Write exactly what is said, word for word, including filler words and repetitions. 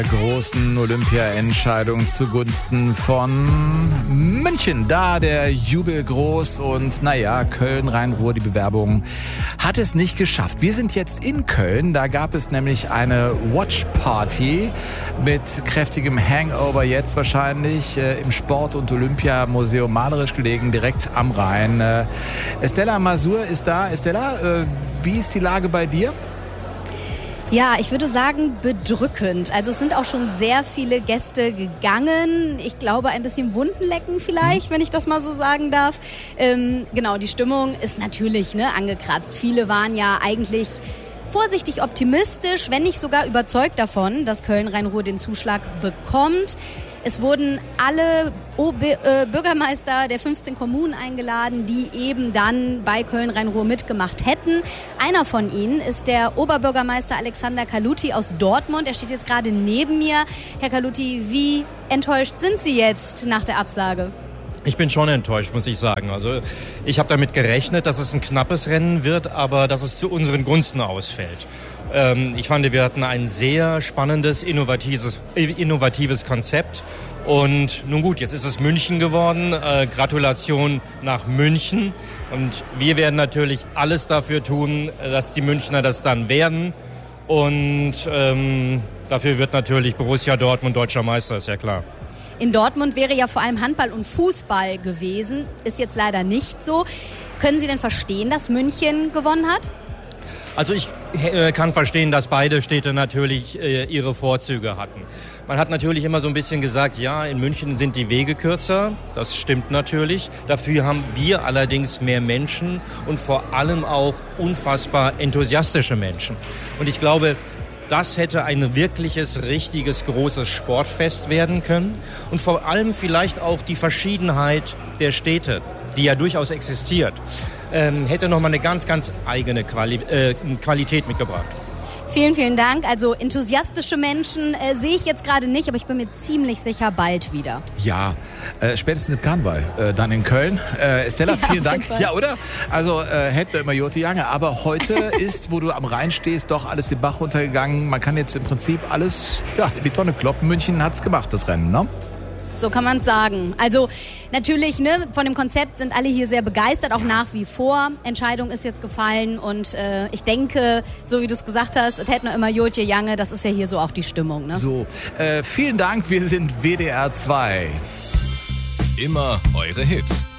Großen Olympia-Entscheidung zugunsten von München. Da der Jubel groß und naja, Köln, Rhein-Ruhr, die Bewerbung hat es nicht geschafft. Wir sind jetzt in Köln, da gab es nämlich eine Watch-Party mit kräftigem Hangover jetzt wahrscheinlich äh, im Sport- und Olympiamuseum, malerisch gelegen, direkt am Rhein. Äh, Estella Masur ist da. Estella, äh, wie ist die Lage bei dir? Ja, ich würde sagen bedrückend. Also es sind auch schon sehr viele Gäste gegangen. Ich glaube, ein bisschen Wundenlecken vielleicht, wenn ich das mal so sagen darf. Ähm, genau, die Stimmung ist natürlich ne, angekratzt. Viele waren ja eigentlich vorsichtig optimistisch, wenn nicht sogar überzeugt davon, dass Köln-Rhein-Ruhr den Zuschlag bekommt. Es wurden alle o- B- äh, Bürgermeister der fünfzehn Kommunen eingeladen, die eben dann bei Köln-Rhein-Ruhr mitgemacht hätten. Einer von ihnen ist der Oberbürgermeister Alexander Kaluti aus Dortmund. Er steht jetzt gerade neben mir. Herr Kaluti, wie enttäuscht sind Sie jetzt nach der Absage? Ich bin schon enttäuscht, muss ich sagen. Also ich habe damit gerechnet, dass es ein knappes Rennen wird, aber dass es zu unseren Gunsten ausfällt. Ähm, ich fand, wir hatten ein sehr spannendes, innovatives, innovatives Konzept. Und nun gut, jetzt ist es München geworden. Äh, Gratulation nach München. Und wir werden natürlich alles dafür tun, dass die Münchner das dann werden. Und ähm, dafür wird natürlich Borussia Dortmund deutscher Meister, ist ja klar. In Dortmund wäre ja vor allem Handball und Fußball gewesen. Ist jetzt leider nicht so. Können Sie denn verstehen, dass München gewonnen hat? Also ich äh, kann verstehen, dass beide Städte natürlich äh, ihre Vorzüge hatten. Man hat natürlich immer so ein bisschen gesagt, ja, in München sind die Wege kürzer. Das stimmt natürlich. Dafür haben wir allerdings mehr Menschen und vor allem auch unfassbar enthusiastische Menschen. Und ich glaube, das hätte ein wirkliches, richtiges, großes Sportfest werden können. Und vor allem vielleicht auch die Verschiedenheit der Städte, die ja durchaus existiert, ähm, hätte nochmal eine ganz, ganz eigene Quali- äh, Qualität mitgebracht. Vielen, vielen Dank. Also enthusiastische Menschen äh, sehe ich jetzt gerade nicht, aber ich bin mir ziemlich sicher, bald wieder. Ja, äh, spätestens im Karneval, äh, dann in Köln. Äh, Estella, Ja, vielen auf Dank. jeden Fall. Ja, oder? Also äh, hätte immer Jote Jange, aber heute ist, wo du am Rhein stehst, doch alles den Bach runtergegangen. Man kann jetzt im Prinzip alles ja, in die Tonne kloppen. München hat's gemacht, das Rennen, ne? So kann man es sagen. Also natürlich, ne, von dem Konzept sind alle hier sehr begeistert, auch nach wie vor. Entscheidung ist jetzt gefallen und äh, ich denke, so wie du es gesagt hast, es hätte noch immer Jotje Jange, das ist ja hier so auch die Stimmung. Ne? So, äh, vielen Dank, wir sind W D R zwei. Immer eure Hits.